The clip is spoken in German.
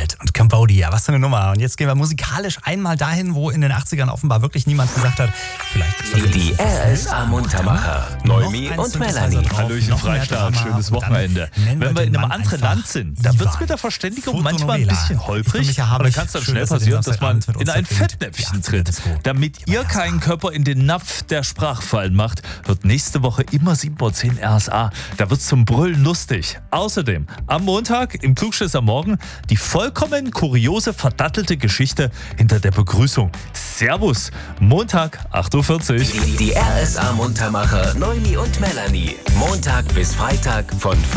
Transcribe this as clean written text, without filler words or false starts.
Wild und Cambodia, was für eine Nummer. Und jetzt gehen wir musikalisch einmal dahin, wo in den 80ern offenbar wirklich niemand gesagt hat, vielleicht ist das Die RSA Muntermacher, Noemi und Melanie. Hallöchen Freistaat, schönes Wochenende. Wenn wir in einem anderen Land sind, da wird es mit der Verständigung manchmal ein bisschen holprig. Und da kann es dann schnell passieren, dass man in ein Fettnäpfchen tritt. Damit ihr keinen Körper in den Napf der Sprachfallen macht, wird nächste Woche immer 7:10 Uhr RSA. Da wird es zum Brüllen lustig. Außerdem am Montag im Klugscheißer Morgen die vollkommen kuriose, verdattelte Geschichte hinter der Begrüßung. Servus, Montag, 8:40 Uhr. Die RSA Muntermacher, Noemi und Melanie. Montag bis Freitag von